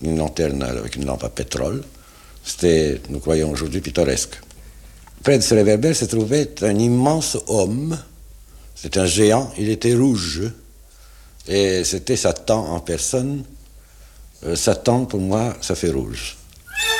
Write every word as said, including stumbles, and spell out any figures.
une lanterne avec une lampe à pétrole. C'était, nous croyons aujourd'hui, pittoresque. Près de ce réverbère se trouvait un immense homme. C'était un géant, il était rouge. Et c'était Satan en personne. Euh, Satan, pour moi, ça fait rouge.